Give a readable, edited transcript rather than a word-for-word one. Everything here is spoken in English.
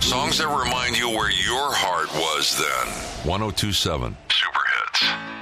Songs that remind you where your heart was then. 1027